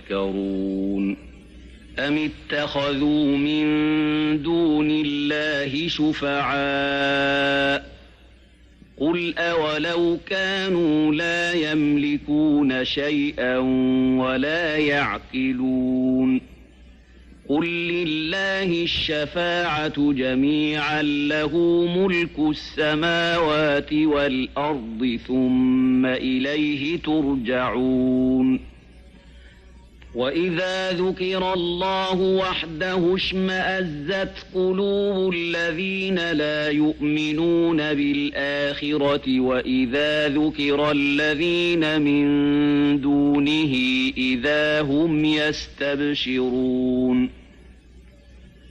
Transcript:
يتفكرون أم اتخذوا من دون الله شفعاء قل أولو كانوا لا يملكون شيئا ولا يعقلون قل لله الشفاعة جميعا له ملك السماوات والأرض ثم إليه ترجعون وإذا ذكر الله وحده اشمأزت قلوب الذين لا يؤمنون بالآخرة وإذا ذكر الذين من دونه إذا هم يستبشرون